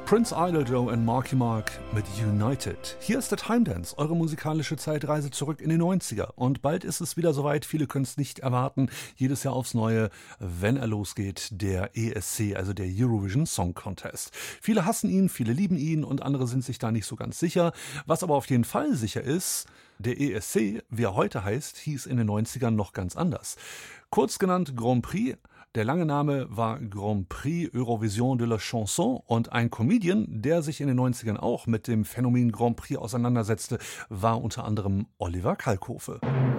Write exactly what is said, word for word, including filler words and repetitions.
Prince Idlejoe und Marky Mark mit United. Hier ist der Time Dance, eure musikalische Zeitreise zurück in die neunziger. Und bald ist es wieder soweit, viele können es nicht erwarten. Jedes Jahr aufs Neue, wenn er losgeht, der E S C, also der Eurovision Song Contest. Viele hassen ihn, viele lieben ihn und andere sind sich da nicht so ganz sicher. Was aber auf jeden Fall sicher ist, der E S C, wie er heute heißt, hieß in den neunzigern noch ganz anders. Kurz genannt Grand Prix. Der lange Name war Grand Prix Eurovision de la Chanson und ein Comedian, der sich in den neunzigern auch mit dem Phänomen Grand Prix auseinandersetzte, war unter anderem Oliver Kalkofe.